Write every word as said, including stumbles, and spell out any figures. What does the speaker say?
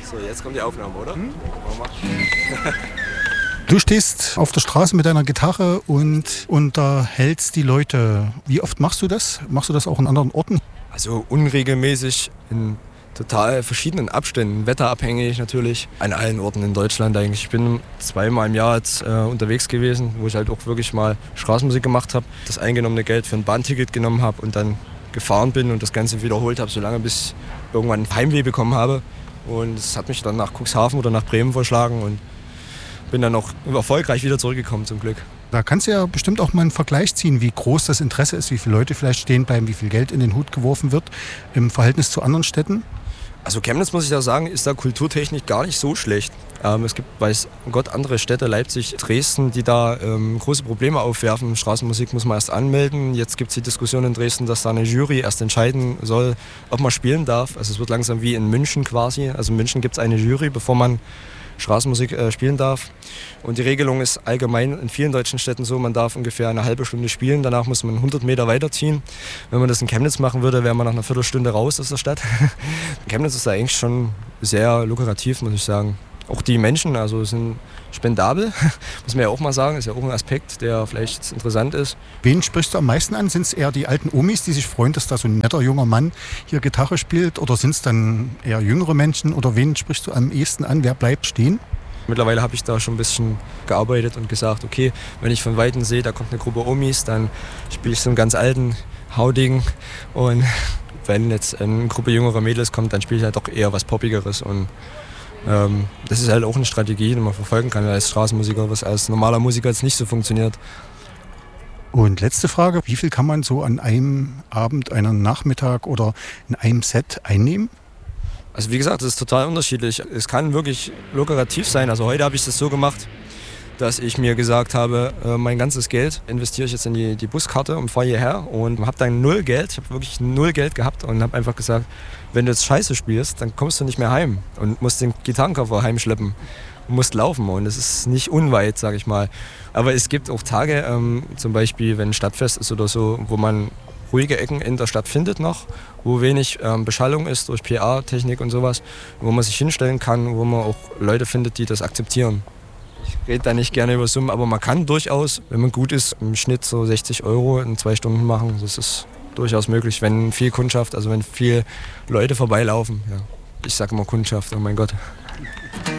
So, jetzt kommt die Aufnahme, oder? Hm? Du stehst auf der Straße mit deiner Gitarre und unterhältst die Leute. Wie oft machst du das? Machst du das auch in anderen Orten? Also unregelmäßig, in total verschiedenen Abständen, wetterabhängig natürlich, an allen Orten in Deutschland eigentlich. Ich bin zweimal im Jahr jetzt äh, unterwegs gewesen, wo ich halt auch wirklich mal Straßenmusik gemacht habe, das eingenommene Geld für ein Bahnticket genommen habe und dann gefahren bin und das Ganze wiederholt habe, solange bis ich irgendwann Heimweh bekommen habe. Und es hat mich dann nach Cuxhaven oder nach Bremen verschlagen und bin dann auch erfolgreich wieder zurückgekommen zum Glück. Da kannst du ja bestimmt auch mal einen Vergleich ziehen, wie groß das Interesse ist, wie viele Leute vielleicht stehen bleiben, wie viel Geld in den Hut geworfen wird im Verhältnis zu anderen Städten. Also Chemnitz, muss ich da sagen, ist da kulturtechnisch gar nicht so schlecht. Ähm, es gibt, weiß Gott, andere Städte, Leipzig, Dresden, die da ähm, große Probleme aufwerfen. Straßenmusik muss man erst anmelden. Jetzt gibt es die Diskussion in Dresden, dass da eine Jury erst entscheiden soll, ob man spielen darf. Also es wird langsam wie in München quasi. Also in München gibt es eine Jury, bevor man Straßenmusik äh, spielen darf. Und die Regelung ist allgemein in vielen deutschen Städten so, man darf ungefähr eine halbe Stunde spielen, danach muss man hundert Meter weiterziehen. Wenn man das in Chemnitz machen würde, wäre man nach einer Viertelstunde raus aus der Stadt. Chemnitz ist da eigentlich schon sehr lukrativ, muss ich sagen. Auch die Menschen, also sind spendabel, muss man ja auch mal sagen, ist ja auch ein Aspekt, der vielleicht interessant ist. Wen sprichst du am meisten an? Sind es eher die alten Omis, die sich freuen, dass da so ein netter junger Mann hier Gitarre spielt? Oder sind es dann eher jüngere Menschen? Oder wen sprichst du am ehesten an? Wer bleibt stehen? Mittlerweile habe ich da schon ein bisschen gearbeitet und gesagt, okay, wenn ich von Weitem sehe, da kommt eine Gruppe Omis, dann spiele ich so einen ganz alten Hauding. Und wenn jetzt eine Gruppe jüngerer Mädels kommt, dann spiele ich halt doch eher was Poppigeres. Und ähm, das ist halt auch eine Strategie, die man verfolgen kann als Straßenmusiker, was als normaler Musiker jetzt nicht so funktioniert. Und letzte Frage, wie viel kann man so an einem Abend, einem Nachmittag oder in einem Set einnehmen? Also wie gesagt, das ist total unterschiedlich. Es kann wirklich lukrativ sein. Also heute habe ich das so gemacht, dass ich mir gesagt habe, mein ganzes Geld investiere ich jetzt in die, die Buskarte und fahre hierher und habe dann null Geld. Ich habe wirklich null Geld gehabt und habe einfach gesagt, wenn du jetzt Scheiße spielst, dann kommst du nicht mehr heim und musst den Gitarrenkoffer heimschleppen und musst laufen. Und es ist nicht unweit, sage ich mal. Aber es gibt auch Tage, ähm, zum Beispiel wenn ein Stadtfest ist oder so, wo man ruhige Ecken in der Stadt findet noch, wo wenig ähm, Beschallung ist durch P A-Technik und sowas, wo man sich hinstellen kann, wo man auch Leute findet, die das akzeptieren. Ich rede da nicht gerne über Summen, aber man kann durchaus, wenn man gut ist, im Schnitt so sechzig Euro in zwei Stunden machen. Das ist durchaus möglich, wenn viel Kundschaft, also wenn viel Leute vorbeilaufen. Ja. Ich sage immer Kundschaft, oh mein Gott.